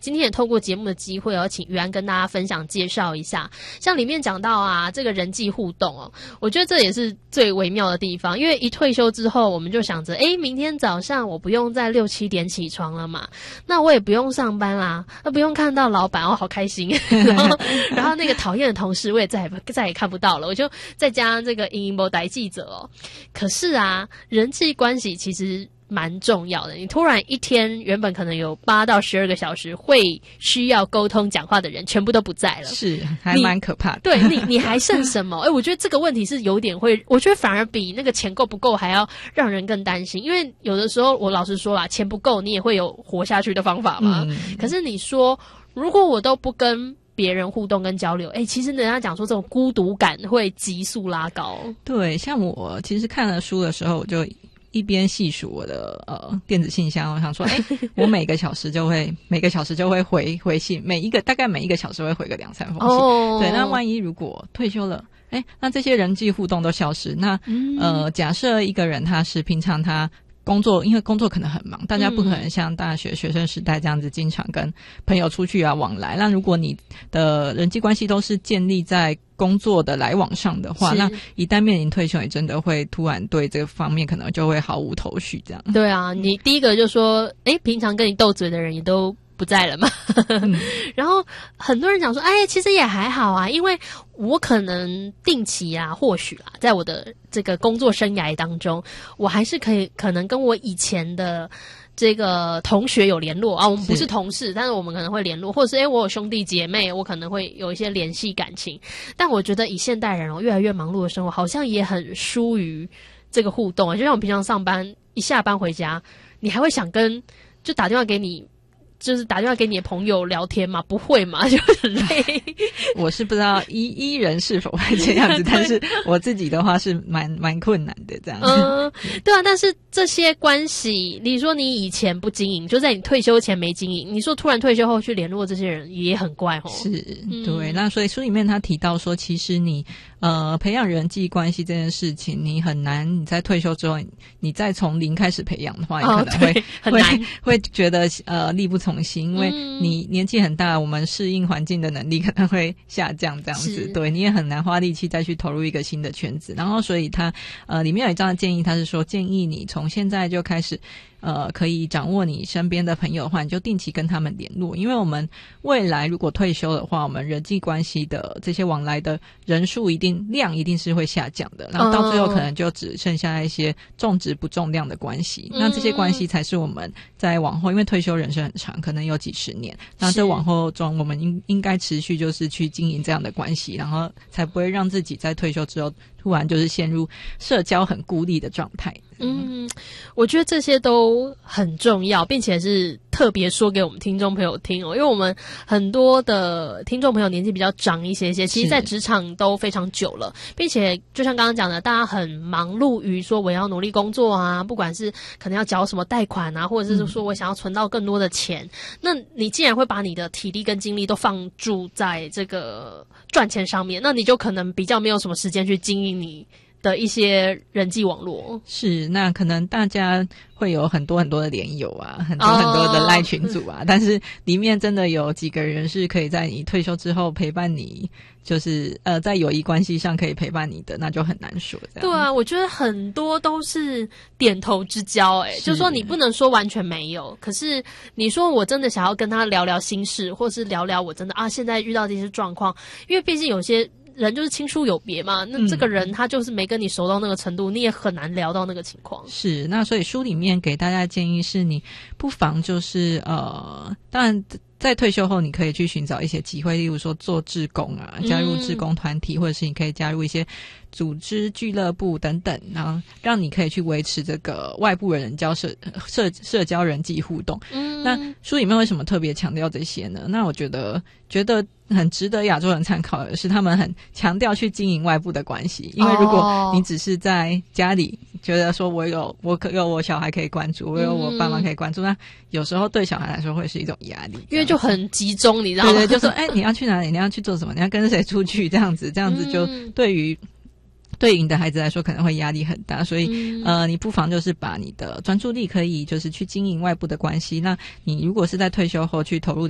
今天也透过节目的机会请于安跟大家分享介绍一下，像里面讲到啊这个人际互动我觉得这也是最微妙的地方，因为一退休之后我们就想着明天早上我不用再6、7点起床了嘛，那我也不用上班啦，不用看到老板好开心然后那个讨厌的同事我也再也看不到了，我就再加这个影播台记者可是啊人际关系其实蛮重要的，你突然一天原本可能有8到12个小时会需要沟通讲话的人全部都不在了， 是还蛮可怕的。 对，你还剩什么我觉得这个问题是有点我觉得反而比那个钱够不够还要让人更担心，因为有的时候我老实说啦，钱不够你也会有活下去的方法嘛可是你说如果我都不跟别人互动跟交流其实人家讲说这种孤独感会急速拉高。 对，像我其实看了书的时候我就一边细数我的电子信箱，我想说我每个小时就会回信，大概每一个小时会回个2、3封信对，那万一如果退休了那这些人际互动都消失，那假设一个人他是平常他因为工作可能很忙，大家不可能像大学学生时代这样子经常跟朋友出去往来，那如果你的人际关系都是建立在工作的来往上的话，那一旦面临退休，你真的会突然对这个方面可能就会毫无头绪这样。 对啊，你第一个就说平常跟你斗嘴的人也都不在了嘛然后很多人讲说其实也还好啊，因为我可能定期或许在我的这个工作生涯当中我还是可能跟我以前的这个同学有联络我们不是同事，但是我们可能会联络，或者是我有兄弟姐妹，我可能会有一些联系感情，但我觉得以现代人越来越忙碌的生活好像也很疏于这个互动就像我平常上班一下班回家，你还会想就打电话给你的朋友聊天吗？不会嘛，就很累我是不知道依人是否会这样子但是我自己的话是蛮困难的这样对啊，但是这些关系你说你以前不经营，就在你退休前没经营，你说突然退休后去联络这些人也很怪是对那所以书里面他提到说其实你培养人际关系这件事情你很难，你在退休之后你再从零开始培养的话你可能很难会觉得力不从心，因为你年纪很大，我们适应环境的能力可能会下降这样子，对，你也很难花力气再去投入一个新的圈子。然后所以他里面有一张建议，他是说建议你从现在就开始可以掌握你身边的朋友的话，你就定期跟他们联络，因为我们未来如果退休的话，我们人际关系的这些往来的人数量一定是会下降的，然后到最后可能就只剩下一些重质不重量的关系那这些关系才是我们在往后，因为退休人生很长，可能有几十年，那这往后中我们应该持续就是去经营这样的关系，然后才不会让自己在退休之后突然就是陷入社交很孤立的状态。 我觉得这些都很重要，并且是特别说给我们听众朋友听因为我们很多的听众朋友年纪比较长一些，其实在职场都非常久了，并且就像刚刚讲的，大家很忙碌于说我要努力工作不管是可能要缴什么贷款或者是说我想要存到更多的钱那你既然会把你的体力跟精力都放注在这个赚钱上面，那你就可能比较没有什么时间去经营你的一些人际网络。 是，那可能大家会有很多很多的连友很多很多的赖群组但是里面真的有几个人是可以在你退休之后陪伴你，就是在友谊关系上可以陪伴你的，那就很难说这样。 对啊，我觉得很多都是点头之交就是说你不能说完全没有，可是你说我真的想要跟他聊聊心事，或是聊聊我真的现在遇到这些状况，因为毕竟有些人就是亲疏有别嘛，那这个人他就是没跟你熟到那个程度，你也很难聊到那个情况。 是，那所以书里面给大家建议是你不妨就是当然在退休后你可以去寻找一些机会，例如说做志工加入志工团体或者是你可以加入一些组织俱乐部等等，然后让你可以去维持这个外部人社交人际互动那书里面为什么特别强调这些呢？那我觉得很值得亚洲人参考的是他们很强调去经营外部的关系，因为如果你只是在家里觉得说我有我小孩可以关注，我有我爸妈可以关注那有时候对小孩来说会是一种压力， 因为就很集中你知道吗？ 对就说你要去哪里，你要去做什么，你要跟谁出去，这样子就对你的孩子来说可能会压力很大，所以你不妨就是把你的专注力可以就是去经营外部的关系，那你如果是在退休后去投入